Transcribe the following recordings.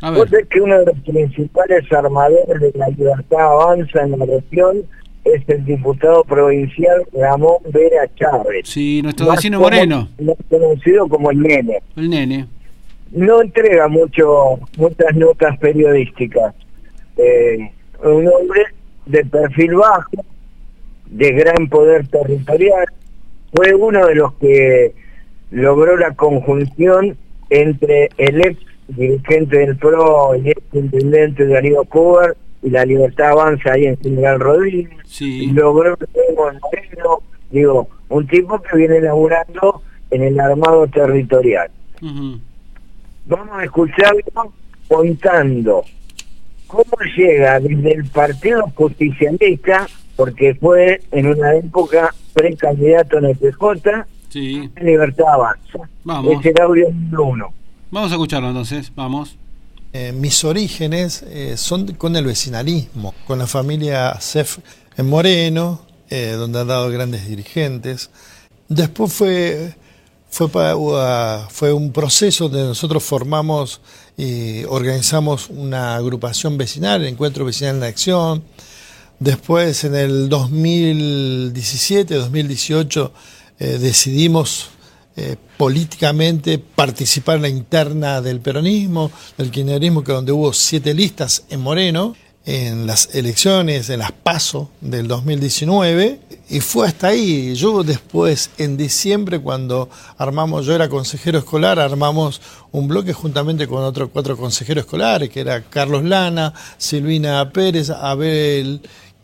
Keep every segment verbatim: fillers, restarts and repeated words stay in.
A ver. Vos sabés que uno de los principales armadores de la Libertad Avanza en la región es el diputado provincial Ramón Vera Chávez. Sí, nuestro Más vecino como- Moreno. más conocido como el Nene. El nene. No entrega mucho muchas notas periodísticas. Eh, un hombre de perfil bajo, de gran poder territorial, fue uno de los que logró la conjunción entre el ex dirigente del P R O y ex intendente Darío Cobar y la Libertad Avanza ahí en General Rodríguez. Sí. Logró el mismo en Moreno, digo, un tipo que viene laburando en el armado territorial. Uh-huh. Vamos a escucharlo contando cómo llega desde el Partido Justicialista, porque fue en una época precandidato en el P J, Sí. en Libertad Avanza. Vamos. Es el audio número uno. Vamos a escucharlo entonces. Vamos. Eh, mis orígenes eh, son con el vecinalismo, con la familia Cef en Moreno, eh, donde han dado grandes dirigentes. Después fue, fue, pa, uh, fue un proceso donde nosotros formamos y organizamos una agrupación vecinal, el Encuentro Vecinal en Acción. Después, en el dos mil diecisiete, dos mil dieciocho, eh, decidimos eh, políticamente participar en la interna del peronismo, del kirchnerismo, que donde hubo siete listas en Moreno, en las elecciones, en las PASO del dos mil diecinueve, y fue hasta ahí. Yo después, en diciembre, cuando armamos, yo era consejero escolar, armamos un bloque juntamente con otros cuatro consejeros escolares, que era Carlos Lana, Silvina Pérez, Abel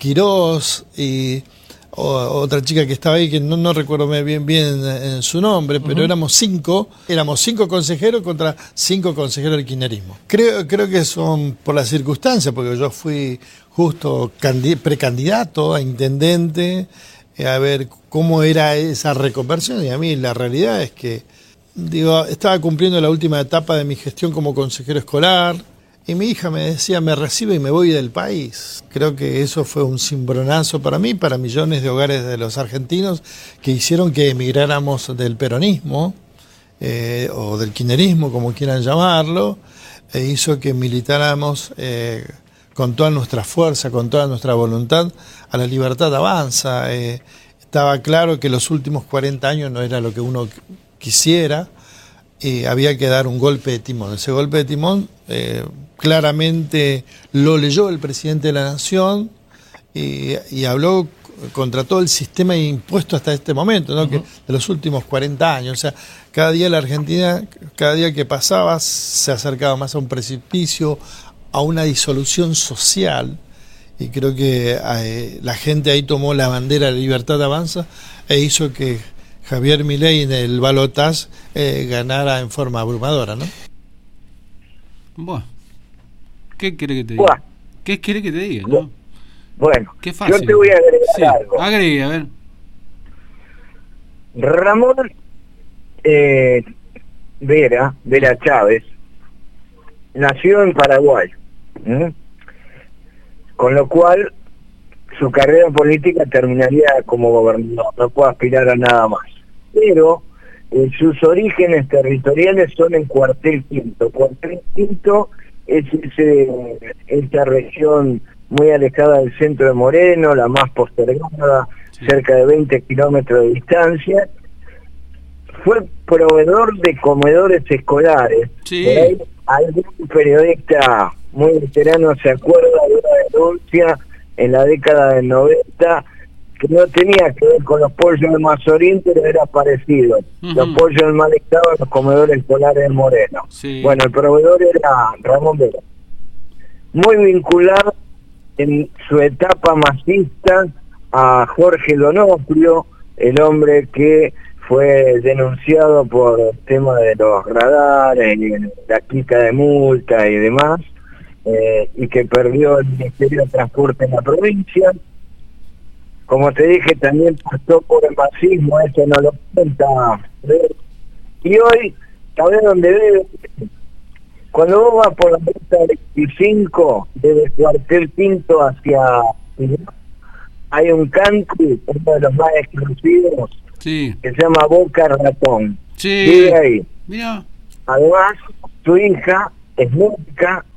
Quirós y o, otra chica que estaba ahí, que no, no recuerdo bien bien en su nombre, pero uh-huh. éramos cinco, éramos cinco consejeros contra cinco consejeros del kirchnerismo. Creo, creo que son por las circunstancias, porque yo fui justo candi- precandidato a intendente, eh, a ver cómo era esa reconversión, y a mí la realidad es que digo, estaba cumpliendo la última etapa de mi gestión como consejero escolar, y mi hija me decía, me recibe y me voy del país. Creo que eso fue un cimbronazo para mí, para millones de hogares de los argentinos que hicieron que emigráramos del peronismo, eh, o del kirchnerismo, como quieran llamarlo, e hizo que militáramos eh, con toda nuestra fuerza, con toda nuestra voluntad, a la Libertad Avanza. Eh, estaba claro que los últimos cuarenta años no era lo que uno quisiera, y había que dar un golpe de timón. Ese golpe de timón eh, claramente lo leyó el presidente de la Nación y, y habló contra todo el sistema impuesto hasta este momento, ¿no? Uh-huh. Que de los últimos cuarenta años. O sea, cada día la Argentina, cada día que pasaba, se acercaba más a un precipicio, a una disolución social. Y creo que eh, la gente ahí tomó la bandera de Libertad Avanza e hizo que Javier Milei en el balotaje eh, ganara en forma abrumadora, ¿no? Bueno, ¿qué quiere que te diga? Bueno. ¿Qué quiere que te diga, no? Bueno, qué fácil. Yo te voy a agregar sí. algo. Agregue, a ver. Ramón eh, Vera, Vera Chávez, nació en Paraguay, ¿eh? Con lo cual su carrera política terminaría como gobernador, no puede aspirar a nada más. Pero eh, sus orígenes territoriales son en Cuartel Quinto. Cuartel Quinto es ese, esta región muy alejada del centro de Moreno, la más postergada, sí. cerca de veinte kilómetros de distancia. Fue proveedor de comedores escolares. Sí. Ahí, algún periodista muy veterano se acuerda de una denuncia en la década del noventa, que no tenía que ver con los pollos del Mazorín, pero era parecido. Uh-huh. Los pollos del mal estado en los comedores escolares de Moreno. Sí. Bueno, el proveedor era Ramón Vera. Muy vinculado en su etapa masista a Jorge Donofrio, el hombre que fue denunciado por el tema de los radares, y la quita de multa y demás, eh, y que perdió el Ministerio de Transporte en la provincia. Como te dije, también pasó por el masismo, eso no lo cuenta. Y hoy, ¿sabés dónde vive? Cuando vos vas por la ruta veinticinco, desde Cuartel Quinto hacia... hay un country, uno de los más exclusivos, sí. que se llama Boca Ratón. Sí. Vive ahí. Mira. Además, su hija es música,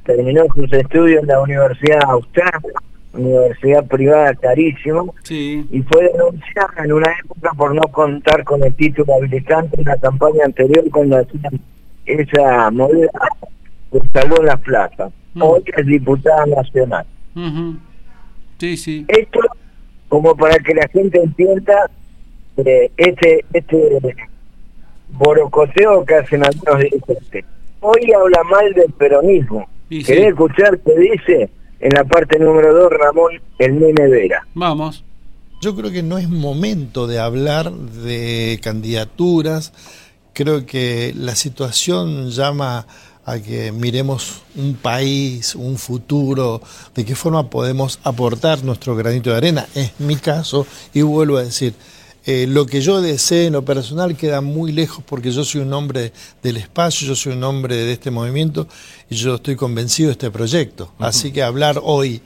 terminó sus estudios en la Universidad Austral, universidad privada carísima, Sí. y fue denunciada en una época por no contar con el título habilitante en la campaña anterior cuando hacían esa movida que salvó las plazas. Mm. Hoy es diputada nacional. Ujú. Sí, sí. Esto como para que la gente entienda eh, este este borocoteo que hacen algunos dirigentes. Hoy habla mal del peronismo. Y ¿Querés sí. escuchar qué dice en la parte número dos Ramón el Nene Vera? Vamos. Yo creo que no es momento de hablar de candidaturas. Creo que la situación llama a que miremos un país, un futuro, de qué forma podemos aportar nuestro granito de arena. Es mi caso, y vuelvo a decir, eh, lo que yo desee en lo personal queda muy lejos porque yo soy un hombre del espacio, yo soy un hombre de este movimiento y yo estoy convencido de este proyecto. Uh-huh. Así que hablar hoy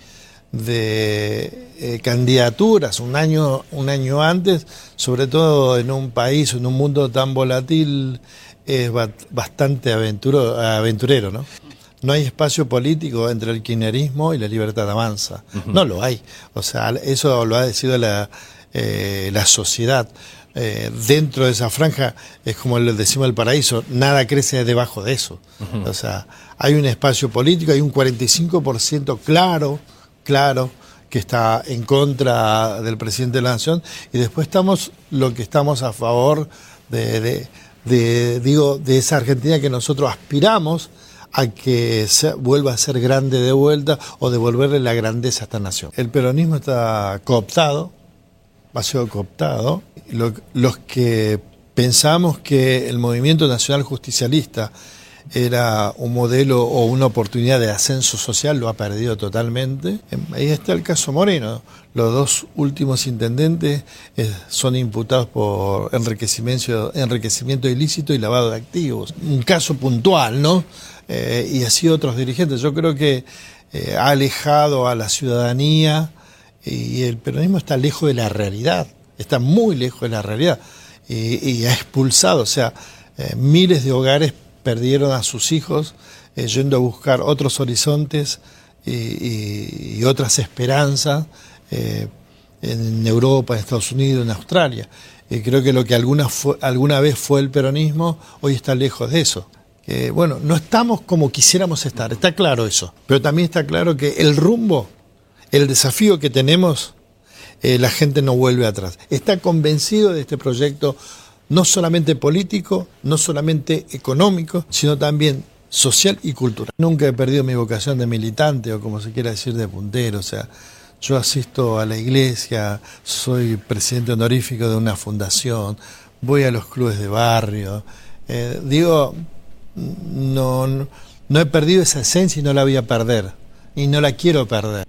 de eh, candidaturas un año un año antes, sobre todo en un país, en un mundo tan volátil, es bastante aventuro, aventurero, ¿no? No hay espacio político entre el kirchnerismo y la Libertad Avanza. Uh-huh. No lo hay. O sea, eso lo ha decidido la, eh, la sociedad. Eh, dentro de esa franja, es como le decimos el paraíso, nada crece debajo de eso. Uh-huh. O sea, hay un espacio político, hay un cuarenta y cinco por ciento claro, claro, que está en contra del presidente de la Nación, y después estamos lo que estamos a favor de... de De, digo, de esa Argentina que nosotros aspiramos a que se, vuelva a ser grande de vuelta o devolverle la grandeza a esta nación. El peronismo está cooptado, ha sido cooptado. Lo, los que pensamos que el movimiento nacional justicialista era un modelo o una oportunidad de ascenso social, lo ha perdido totalmente. Ahí está el caso Moreno. Los dos últimos intendentes eh, son imputados por enriquecimiento, enriquecimiento ilícito y lavado de activos. Un caso puntual, ¿no? Eh, y así otros dirigentes. Yo creo que eh, ha alejado a la ciudadanía y el peronismo está lejos de la realidad. Está muy lejos de la realidad. Y, y ha expulsado, o sea, eh, miles de hogares perdieron a sus hijos eh, yendo a buscar otros horizontes y, y, y otras esperanzas eh, en Europa, en Estados Unidos, en Australia. Y creo que lo que alguna, fue, alguna vez fue el peronismo, hoy está lejos de eso. Eh, bueno, no estamos como quisiéramos estar, está claro eso, pero también está claro que el rumbo, el desafío que tenemos, eh, la gente no vuelve atrás. Está convencido de este proyecto, no solamente político, no solamente económico, sino también social y cultural. Nunca he perdido mi vocación de militante o como se quiera decir de puntero. O sea, yo asisto a la iglesia, soy presidente honorífico de una fundación, voy a los clubes de barrio. Eh, digo, no, no, no he perdido esa esencia y no la voy a perder. Y no la quiero perder.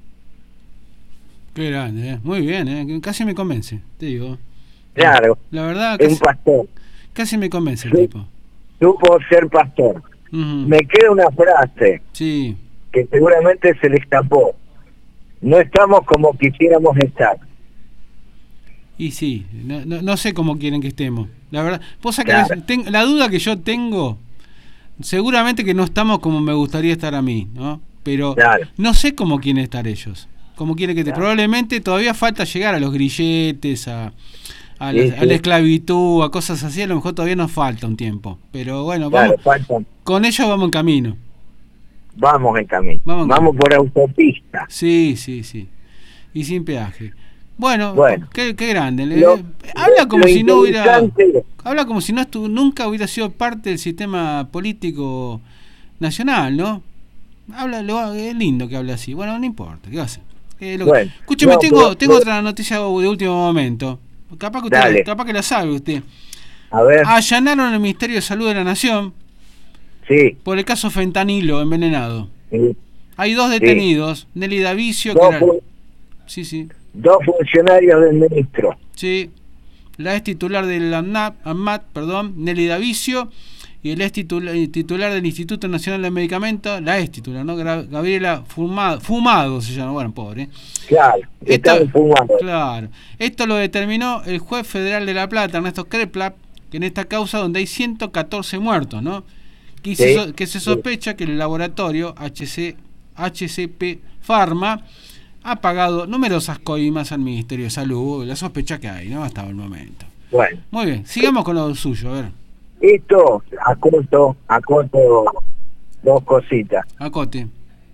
Qué grande, ¿eh? Muy bien, ¿eh? Casi me convence, te digo. Claro, la verdad, es casi, un pastor. Casi me convence el Sí, tipo. supo ser pastor. Uh-huh. Me queda una frase Sí. que seguramente se le escapó. No estamos como quisiéramos estar. Y sí, no, no, no sé cómo quieren que estemos. La verdad, vos sabés Claro. que ten, la duda que yo tengo, seguramente que no estamos como me gustaría estar a mí, ¿no? Pero Claro. no sé cómo quieren estar ellos. Cómo quieren que te. Claro. Probablemente todavía falta llegar a los grilletes, a, a, la, Sí, sí. a la esclavitud, a cosas así. A lo mejor todavía nos falta un tiempo. Pero bueno, Claro, vamos, faltan. con ellos vamos en camino. Vamos en camino. Vamos Vamos, en por autopista. Sí, sí, sí. Y sin peaje. Bueno, Bueno. Qué, qué grande. Le- Lo- habla como lo si no hubiera. interesante- Habla como si no estu- nunca hubiera sido parte del sistema político nacional, ¿no? Habla, lo, es lindo que hable así. Bueno, no importa, ¿qué va a hacer? Eh, lo- Bueno, escúcheme, no, tengo, pero- tengo pero- otra noticia de último momento. Capaz que usted, Dale. capaz que la sabe usted. A ver, Allanaron el Ministerio de Salud de la Nación sí. por el caso fentanilo envenenado. sí. Hay dos detenidos, Nelly Davicio, que Dos, era... fu- Sí, sí. dos funcionarios del ministro. Sí, la ex titular del ANMAT, ANMAT, perdón, Nelly Davicio, y el ex titular, titular del Instituto Nacional de Medicamentos, la ex titular, ¿no? Gra- Gabriela Fumado, Fumado se llama, bueno, pobre. Claro, Esto, están fumando. claro, esto lo determinó el juez federal de La Plata, Ernesto Kreplap, que en esta causa donde hay ciento catorce muertos, ¿no? que, Sí. se, que se sospecha que el laboratorio H C, H C P Pharma ha pagado numerosas coimas al Ministerio de Salud, la sospecha que hay, ¿no? Hasta el momento. Bueno, Muy bien, sigamos con lo suyo, a ver, esto, acoto, acoto dos cositas. acote.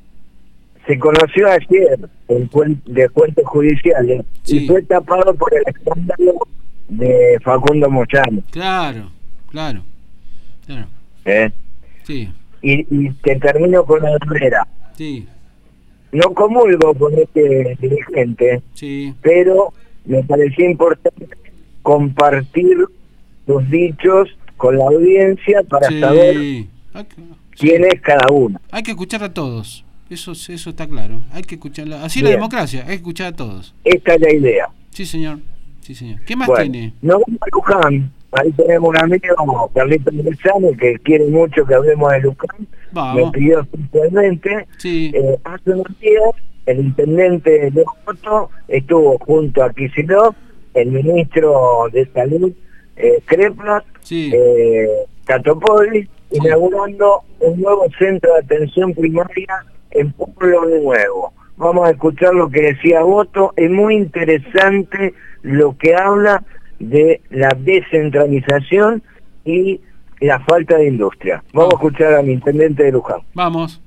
Se conoció ayer en cuen- de fuentes judiciales Sí. y fue tapado por el escándalo de Facundo Moyano. Claro, claro, claro, ¿eh? sí, Y, y te termino con la Herrera. sí, No comulgo con este dirigente, sí, pero me parecía importante compartir sus dichos con la audiencia para sí. saber Hay que, quién es cada uno. hay que escuchar a todos, eso, eso está claro, hay que escucharla, así es la Bien. democracia, hay que escuchar a todos. Esta es la idea. Sí, señor, sí, señor. ¿Qué más Bueno, tiene? nos vamos a Luján. Ahí tenemos un amigo, Carlito Merzano, que quiere mucho que hablemos de Luján. Vamos. Me pidió especialmente. Sí, Eh, hace unos días, el intendente de Voto estuvo junto a Kicillof, el ministro de Salud, eh, Krepler, sí, eh, Catopodis, inaugurando un nuevo centro de atención primaria en Pueblo Nuevo. Vamos a escuchar lo que decía Voto. Es muy interesante lo que habla de la descentralización y la falta de industria. Vamos a escuchar al intendente de Luján. vamos.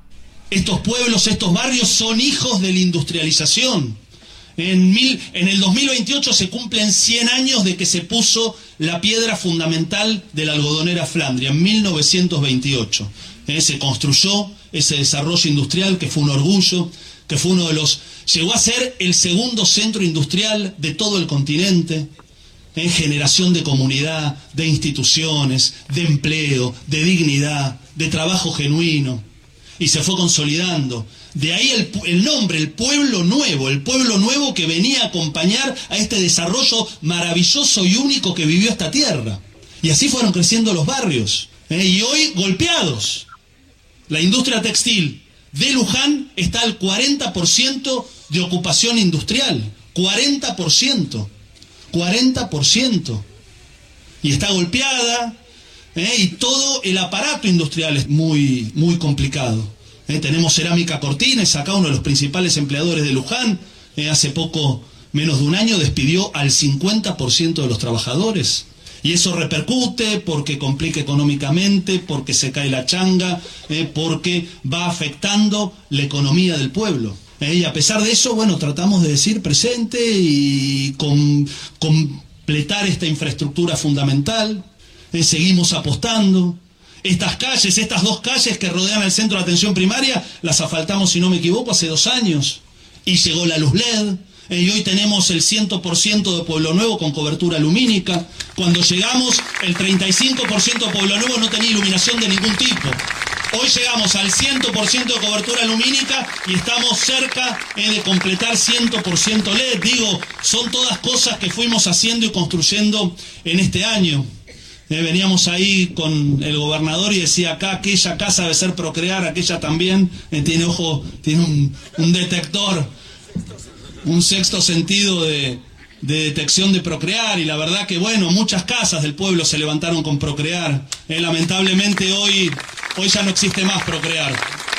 Estos pueblos, estos barrios son hijos de la industrialización. En, mil, en el dos mil veintiocho se cumplen cien años de que se puso la piedra fundamental de la algodonera Flandria, en mil novecientos veintiocho. Eh, se construyó ese desarrollo industrial que fue un orgullo, que fue uno de los... Llegó a ser el segundo centro industrial de todo el continente, en generación de comunidad, de instituciones, de empleo, de dignidad, de trabajo genuino. Y se fue consolidando. De ahí el, el nombre, el pueblo nuevo, el pueblo nuevo que venía a acompañar a este desarrollo maravilloso y único que vivió esta tierra. Y así fueron creciendo los barrios. ¿eh? Y hoy golpeados. La industria textil de Luján está al cuarenta por ciento de ocupación industrial. cuarenta por ciento. cuarenta por ciento. Y está golpeada. ¿Eh? Y todo el aparato industrial es muy, muy complicado. ¿Eh? Tenemos Cerámica Cortines, acá uno de los principales empleadores de Luján, ¿eh? hace poco, menos de un año, despidió al cincuenta por ciento de los trabajadores. Y eso repercute porque complica económicamente, porque se cae la changa, ¿eh? porque va afectando la economía del pueblo. ¿eh? Y a pesar de eso, bueno, tratamos de decir presente y con, completar esta infraestructura fundamental. Eh, seguimos apostando. Estas calles, estas dos calles que rodean el centro de atención primaria, las asfaltamos, si no me equivoco, hace dos años. Y llegó la luz L E D. Eh, y hoy tenemos el cien por ciento de Pueblo Nuevo con cobertura lumínica. Cuando llegamos, el treinta y cinco por ciento de Pueblo Nuevo no tenía iluminación de ningún tipo. Hoy llegamos al cien por ciento de cobertura lumínica y estamos cerca eh, de completar cien por ciento L E D. Digo, son todas cosas que fuimos haciendo y construyendo en este año. Eh, veníamos ahí con el gobernador y decía acá aquella casa debe ser Procrear, aquella también, eh, tiene ojo, tiene un, un detector, un sexto sentido de, de detección de Procrear, y la verdad que bueno, muchas casas del pueblo se levantaron con Procrear. Eh, lamentablemente hoy, hoy ya no existe más Procrear.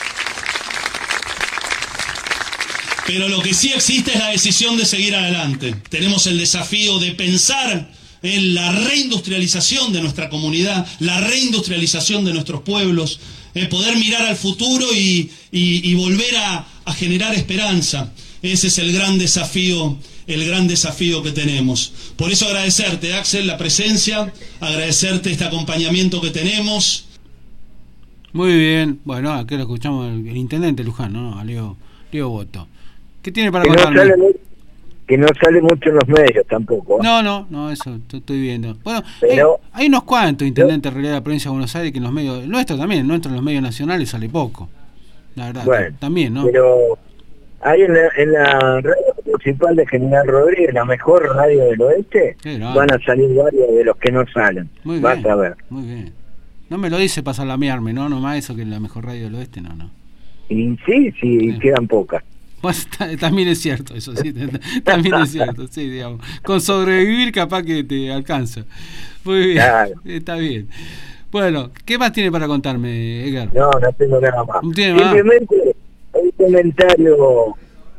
Pero lo que sí existe es la decisión de seguir adelante. Tenemos el desafío de pensar en la reindustrialización de nuestra comunidad, la reindustrialización de nuestros pueblos, eh, poder mirar al futuro y, y, y volver a, a generar esperanza. Ese es el gran desafío, el gran desafío que tenemos. Por eso agradecerte, Axel, la presencia, agradecerte este acompañamiento que tenemos. Muy bien, bueno, aquí lo escuchamos el, el intendente Luján, ¿no? A Leo, Leo Voto. ¿Qué tiene para Que no, contarme? sale, mu- que no sale mucho en los medios tampoco. ¿eh? No, no, no, eso t- estoy viendo. Bueno, Pero- hay, hay unos cuantos intendentes en realidad de la provincia de Buenos Aires que en los medios, nuestro también, nuestro en los medios nacionales sale poco. La verdad, Bueno, también, ¿no? Pero hay en la, en la radio principal de General Rodríguez, la mejor radio del oeste, Qué grande. van a salir varios de los que no salen. Muy Vas bien, a ver. muy bien. No me lo dice para salamearme, ¿no? Nomás eso que es la mejor radio del oeste, no, no. Y sí, sí, Sí. quedan pocas. Bueno, t- también es cierto, eso sí, t- t- también es cierto, sí, digamos. Con sobrevivir capaz que te alcanza. Muy bien, Claro. está bien. Bueno, ¿qué más tiene para contarme, Edgar? No, no tengo nada más. No tiene más. Simplemente un comentario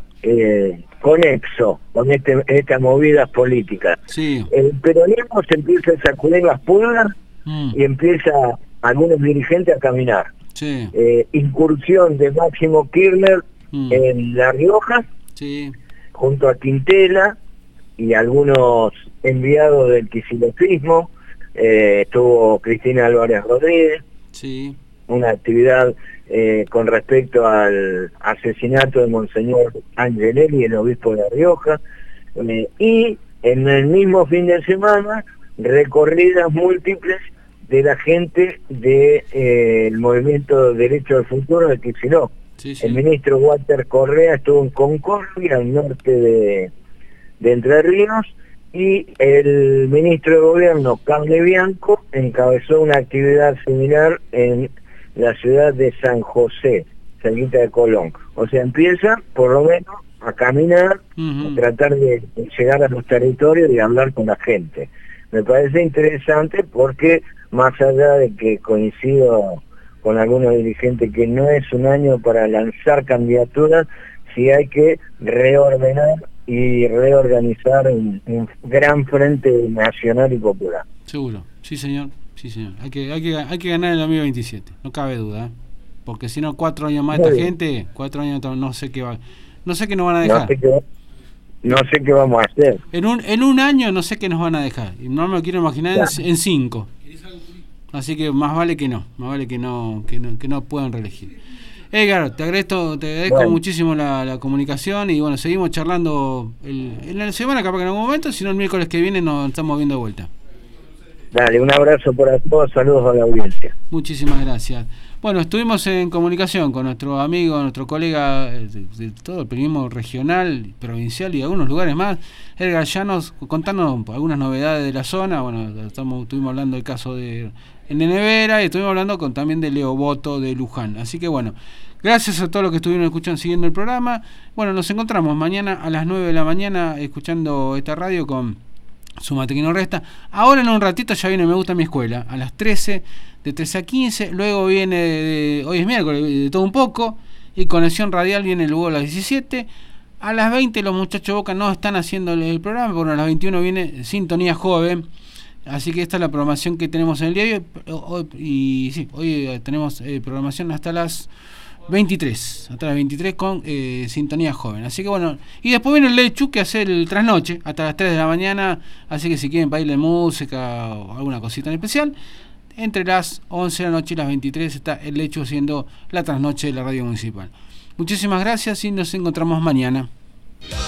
eh, conexo con este, estas movidas políticas. Sí. El peronismo se empieza a sacudir las pulgas Mm. y empieza algunos dirigentes a caminar. Sí. Eh, incursión de Máximo Kirchner Mm. en La Rioja, Sí. junto a Quintela y algunos enviados del kicilofismo. Eh, estuvo Cristina Álvarez Rodríguez, Sí. una actividad eh, con respecto al asesinato de Monseñor Angelelli, el obispo de La Rioja, eh, y en el mismo fin de semana recorridas múltiples de la gente del de, eh, movimiento Derecho al Futuro de Kicillof. Sí, sí. El ministro Walter Correa estuvo en Concordia, al norte de, de Entre Ríos, y el ministro de Gobierno, Carle Bianco, encabezó una actividad similar en la ciudad de San José, cerquita de Colón. O sea, empieza por lo menos a caminar, Uh-huh. a tratar de, de llegar a los territorios y hablar con la gente. Me parece interesante porque, más allá de que coincido con algunos dirigentes que no es un año para lanzar candidaturas, sí hay que reordenar y reorganizar un, un gran frente nacional y popular. Seguro, sí señor, sí señor. Hay que, hay que, hay que ganar el dos mil veintisiete, no cabe duda, ¿eh? Porque si no, cuatro años más Muy esta bien. gente, cuatro años no sé qué va, no sé qué nos van a dejar. No sé qué, no sé qué vamos a hacer. En un, en un año no sé qué nos van a dejar. Y no me lo quiero imaginar Claro. en, en cinco. Así que más vale que no, más vale que no, que no, que no puedan reelegir. Edgar, te agradezco, te agradezco Bueno. muchísimo la, la comunicación y bueno, seguimos charlando el, en la semana, capaz que en algún momento, si no el miércoles que viene nos estamos viendo de vuelta. Dale, un abrazo para todos, saludos a la audiencia. Muchísimas gracias. Bueno, estuvimos en comunicación con nuestro amigo, nuestro colega eh, de, de todo el periodismo regional, provincial y de algunos lugares más, Edgar Llanos, contándonos algunas novedades de la zona. Bueno, estamos, estuvimos hablando del caso de Nene Vera y estuvimos hablando con, también de Leo Boto de Luján. Así que bueno, gracias a todos los que estuvieron escuchando, siguiendo el programa. Bueno, nos encontramos mañana a las nueve de la mañana escuchando esta radio con Súmate que no resta. Ahora en un ratito ya viene Me Gusta Mi Escuela, a las trece, de trece a quince. Luego viene, de, hoy es miércoles, de todo un poco. Y Conexión Radial viene luego a las diecisiete. A las veinte los muchachos Boca no están haciendo el programa. Bueno, a las veintiuno viene Sintonía Joven. Así que esta es la programación que tenemos en el día de hoy. Hoy- Y sí, hoy tenemos eh, programación hasta las veintitrés, hasta las veintitrés con eh, Sintonía Joven. Así que bueno, y después viene el Lechu que hace el trasnoche hasta las tres de la mañana. Así que si quieren bailar música o alguna cosita en especial, entre las once de la noche y las veintitrés está el Lechu haciendo la trasnoche de la radio municipal. Muchísimas gracias y nos encontramos mañana.